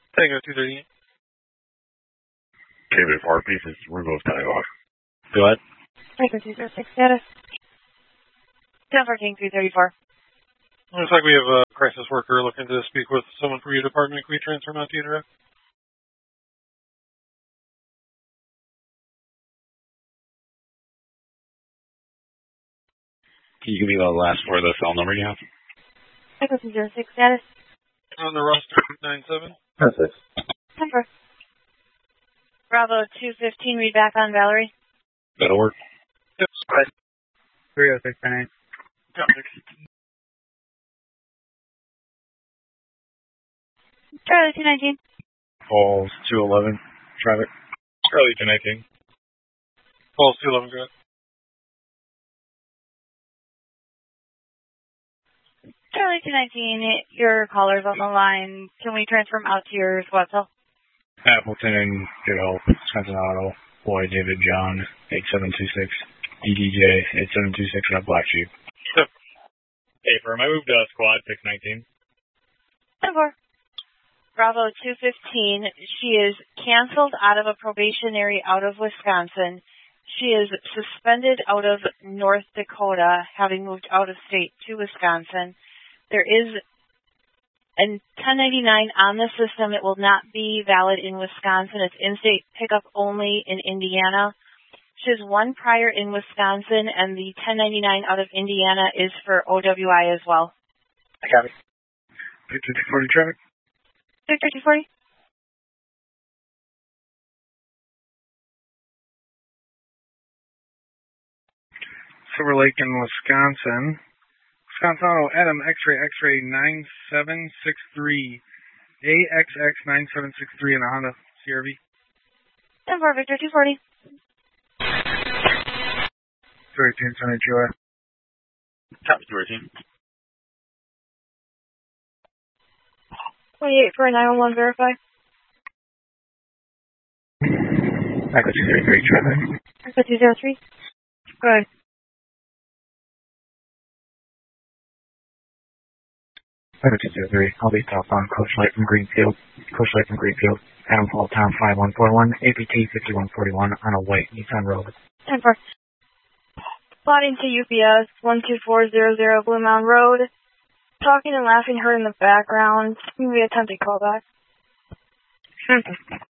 Tango 238. KB4 pieces, remove takeoff. Go ahead. Tango 206 status. 1014 334. Looks like we have a crisis worker looking to speak with someone from your department. Can we transfer him out to you direct? Can you give me the last four of the cell number you have? Tango 206 status. On the roster 97. That's it. 10-4. Bravo 215, read back on Valerie. That'll work. Yep. 306 9. Charlie 219. Falls 211. Traffic. Charlie 219. Falls 211, go ahead. Charlie 219, your caller's on the line. Can we transfer him out to your squad cell? Appleton, good help. Wisconsin Auto. Boy, David John, 8726. DDJ, 8726 and a black sheep. Yep. Hey, firm, I moved to squad 619. 10-4. Bravo 215, she is canceled out of a probationary out of Wisconsin. She is suspended out of North Dakota, having moved out of state to Wisconsin. There is a 1099 on the system. It will not be valid in Wisconsin. It's in-state pickup only in Indiana. She has one prior in Wisconsin, and the 1099 out of Indiana is for OWI as well. I got it. Victor 240 traffic. Victor 240. Silver Lake in Wisconsin. Wisconsin Auto, Adam, X-ray 9763. AXX 9763 in a Honda CRV. 10-4, Victor 240. 218, Sunny Joy. Copy 218. 28 for a 911 verify. Echo 233 traffic. Echo 203. Go ahead. Echo 203. I'll be southbound Coach Light from Greenfield. Adam Fall Town 5141. APT 5141 on a white Nissan Rogue. 10-4. Plotting to UPS 12400 Blue Mountain Road. Talking and laughing heard in the background. Maybe attempted callback.